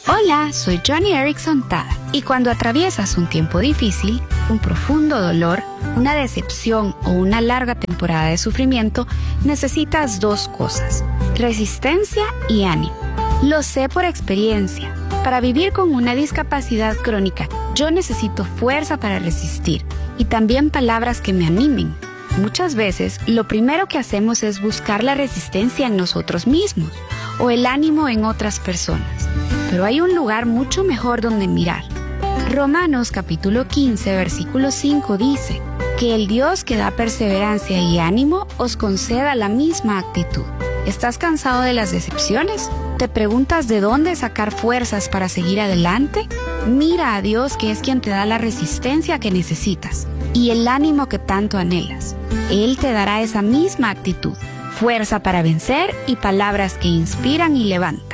Hola, soy Johnny Erickson Tada. Y cuando atraviesas un tiempo difícil, un profundo dolor, una decepción o una larga temporada de sufrimiento, necesitas dos cosas: resistencia y ánimo. Lo sé por experiencia. Para vivir con una discapacidad crónica, yo necesito fuerza para resistir y también palabras que me animen. Muchas veces, lo primero que hacemos es buscar la resistencia en nosotros mismos o el ánimo en otras personas. Pero hay un lugar mucho mejor donde mirar. Romanos capítulo 15, versículo 5 dice que el Dios que da perseverancia y ánimo os conceda la misma actitud. ¿Estás cansado de las decepciones? ¿Te preguntas de dónde sacar fuerzas para seguir adelante? Mira a Dios, que es quien te da la resistencia que necesitas y el ánimo que tanto anhelas. Él te dará esa misma actitud, fuerza para vencer y palabras que inspiran y levantan.